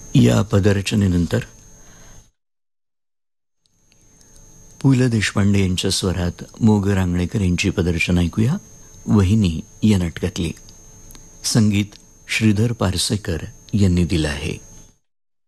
या पदरचनेनंतर पु ल देशपांडे यांच्या स्वरात मोग रांगणेकर यांची पदरचना ऐकूया. वहिनी या नाटकातली. संगीत श्रीधर पारसेकर यांनी दिलं आहे.